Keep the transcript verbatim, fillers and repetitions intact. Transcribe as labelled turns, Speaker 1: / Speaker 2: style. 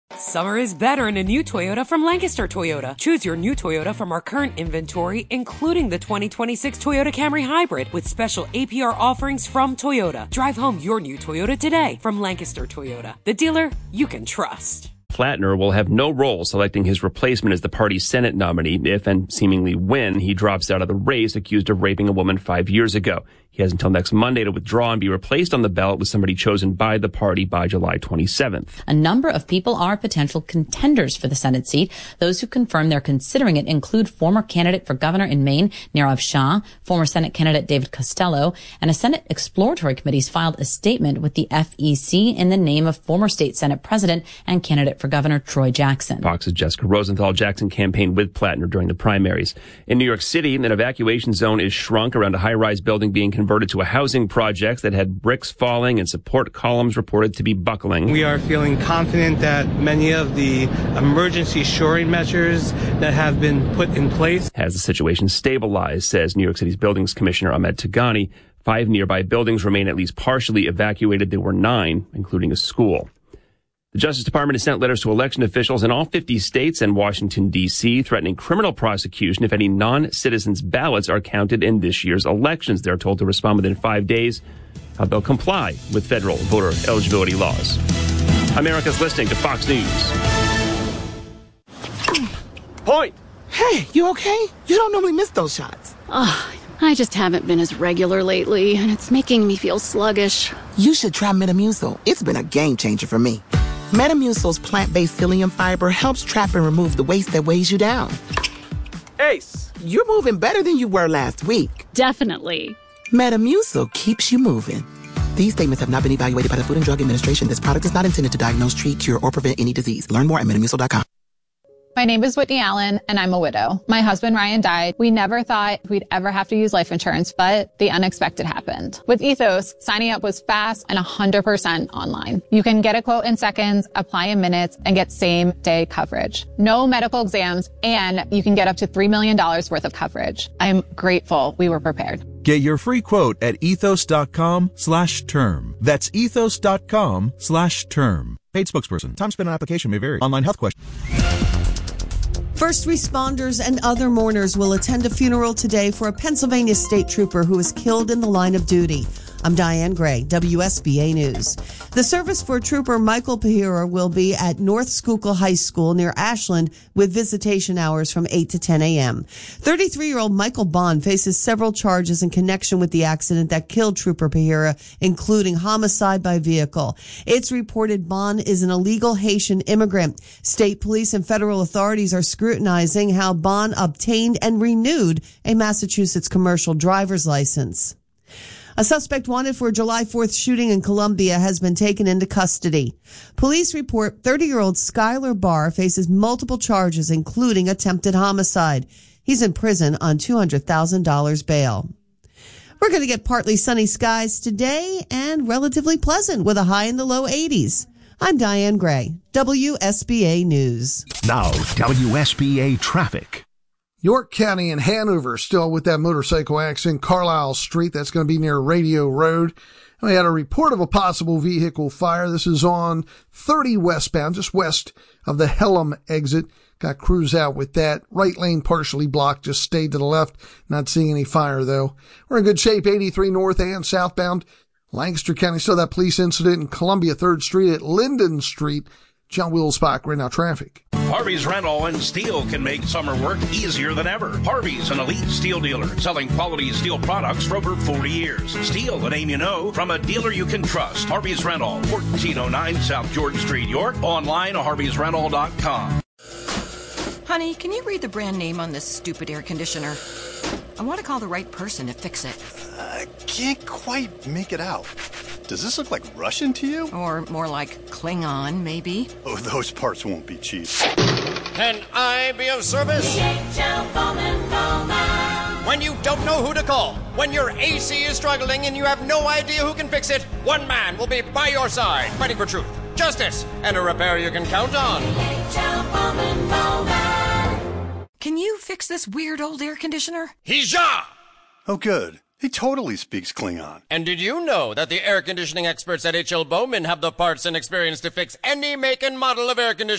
Speaker 1: Summer is better in a new Toyota from Lancaster Toyota. Choose your new Toyota from our current inventory, including the twenty twenty-six Toyota Camry Hybrid with special A P R offerings from Toyota. Drive home your new Toyota today from Lancaster Toyota, the dealer you can trust.
Speaker 2: Flatner will have no role selecting his replacement as the party's Senate nominee if and seemingly when he drops out of the race accused of raping a woman five years ago. He has until next Monday to withdraw and be replaced on the ballot with somebody chosen by the party by July twenty-seventh.
Speaker 3: A number of people are potential contenders for the Senate seat. Those who confirm they're considering it include former candidate for governor in Maine, Nirav Shah, former Senate candidate David Costello, and a Senate exploratory committee's filed a statement with the F E C in the name of former state Senate president and candidate for governor Troy Jackson.
Speaker 2: Fox's Jessica Rosenthal. Jackson campaigned with Flatner during the primaries. In New York City, an evacuation zone is shrunk around a high-rise building being converted to a housing project that had bricks falling and support columns reported to be buckling.
Speaker 4: We are feeling confident that many of the emergency shoring measures that have been put in place
Speaker 2: has the situation stabilized, says New York City's Buildings Commissioner Ahmed Tagani. Five nearby buildings remain at least partially evacuated. There were nine, including a school. The Justice Department has sent letters to election officials in all fifty states and Washington, D C, threatening criminal prosecution if any non-citizens' ballots are counted in this year's elections. They're told to respond within five days how they'll comply with federal voter eligibility laws. America's listening to Fox News.
Speaker 5: Point! Hey, you okay? You don't normally miss those shots.
Speaker 6: Oh, I just haven't been as regular lately, and it's making me feel sluggish.
Speaker 5: You should try Metamucil. It's been a game changer for me. Metamucil's plant-based psyllium fiber helps trap and remove the waste that weighs you down. Ace, you're moving better than you were last week.
Speaker 6: Definitely.
Speaker 5: Metamucil keeps you moving. These statements have not been evaluated by the Food and Drug Administration. This product is not intended to diagnose, treat, cure, or prevent any disease. Learn more at metamucil dot com.
Speaker 7: My name is Whitney Allen, and I'm a widow. My husband, Ryan, died. We never thought we'd ever have to use life insurance, but the unexpected happened. With Ethos, signing up was fast and one hundred percent online. You can get a quote in seconds, apply in minutes, and get same-day coverage. No medical exams, and you can get up to three million dollars worth of coverage. I'm grateful we were prepared.
Speaker 8: Get your free quote at ethos.com slash term. That's ethos.com slash term. Paid spokesperson. Time spent on application may vary. Online health question.
Speaker 9: First responders and other mourners will attend a funeral today for a Pennsylvania state trooper who was killed in the line of duty. I'm Diane Gray, W S B A News. The service for Trooper Michael Pahira will be at North Schuylkill High School near Ashland with visitation hours from eight to ten a.m. thirty-three-year-old Michael Bond faces several charges in connection with the accident that killed Trooper Pahira, including homicide by vehicle. It's reported Bond is an illegal Haitian immigrant. State police and federal authorities are scrutinizing how Bond obtained and renewed a Massachusetts commercial driver's license. A suspect wanted for a July fourth shooting in Columbia has been taken into custody. Police report thirty-year-old Skylar Barr faces multiple charges, including attempted homicide. He's in prison on two hundred thousand dollars bail. We're going to get partly sunny skies today and relatively pleasant with a high in the low eighties. I'm Diane Gray, W S B A News.
Speaker 10: Now, W S B A Traffic.
Speaker 11: York County and Hanover still with that motorcycle accident. Carlisle Street, that's going to be near Radio Road. We had a report of a possible vehicle fire. This is on thirty westbound, just west of the Hellam exit. Got crews out with that. Right lane partially blocked, just stayed to the left. Not seeing any fire though. We're in good shape, eighty-three north and southbound. Lancaster County, still that police incident in Columbia third Street at Linden Street. John Wilsbach, right now traffic.
Speaker 12: Harvey's Rental and Steel can make summer work easier than ever. Harvey's an elite steel dealer selling quality steel products for over forty years. Steel, the name you know, from a dealer you can trust. Harvey's Rental, fourteen oh nine South George Street, York. Online at harveys rental dot com.
Speaker 13: Honey, can you read the brand name on this stupid air conditioner? I want to call the right person to fix it.
Speaker 14: I can't quite make it out. Does this look like Russian to you?
Speaker 13: Or more like Klingon, maybe?
Speaker 14: Oh, those parts won't be cheap.
Speaker 15: Can I be of service? When you don't know who to call, when your A C is struggling and you have no idea who can fix it, one man will be by your side, fighting for truth, justice, and a repair you can count on.
Speaker 13: Can you fix this weird old air conditioner?
Speaker 15: Hija!
Speaker 14: Oh, good. He totally speaks Klingon.
Speaker 15: And did you know that the air conditioning experts at H L Bowman have the parts and experience to fix any make and model of air conditioning?